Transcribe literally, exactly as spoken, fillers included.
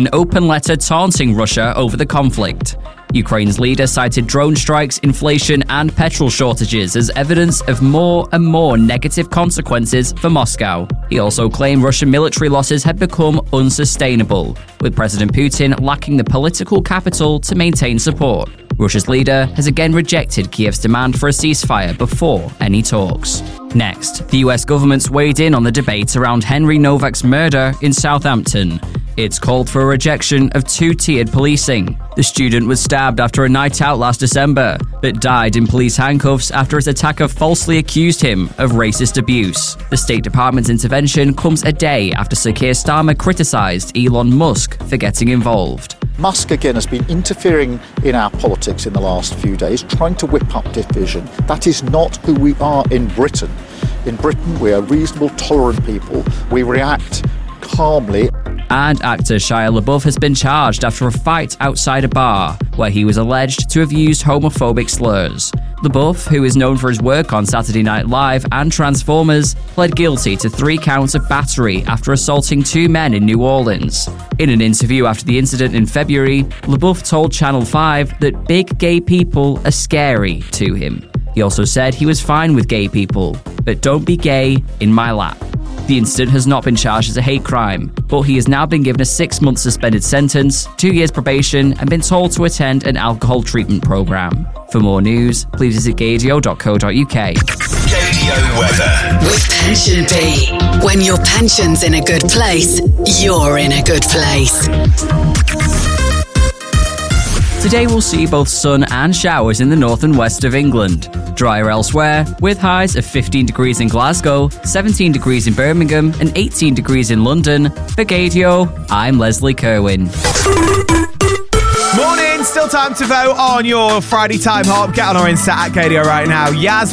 an open letter taunting Russia over the conflict. Ukraine's leader cited drone strikes, inflation, and petrol shortages as evidence of more and more negative consequences for Moscow. He also claimed Russian military losses had become unsustainable, with President Putin lacking the political capital to maintain support. Russia's leader has again rejected Kiev's demand for a ceasefire before any talks. Next, the U S government's weighed in on the debate around Henry Novak's murder in Southampton. It's called for a rejection of two-tiered policing. The student was stabbed after a night out last December, but died in police handcuffs after his attacker falsely accused him of racist abuse. The State Department's intervention comes a day after Sir Keir Starmer criticised Elon Musk for getting involved. Musk, again, has been interfering in our politics in the last few days, trying to whip up division. That is not who we are in Britain. In Britain, we are reasonable, tolerant people. We react calmly. And actor Shia LaBeouf has been charged after a fight outside a bar, where he was alleged to have used homophobic slurs. LaBeouf, who is known for his work on Saturday Night Live and Transformers, pled guilty to three counts of battery after assaulting two men in New Orleans. In an interview after the incident in February, LaBeouf told Channel five that big gay people are scary to him. He also said he was fine with gay people, but don't be gay in my lap. The incident has not been charged as a hate crime, but he has now been given a six-month suspended sentence, two years probation, and been told to attend an alcohol treatment program. For more news, please visit gaydio dot co dot uk. Gaydio weather. With Pension B. When your pension's in a good place, you're in a good place. Today we'll see both sun and showers in the north and west of England. Drier elsewhere, with highs of fifteen degrees in Glasgow, seventeen degrees in Birmingham, and eighteen degrees in London. For Gaydio, I'm Leslie Kerwin. Morning, still time to vote on your Friday Time Hop. Get on our Insta at Gaydio right now. Yaz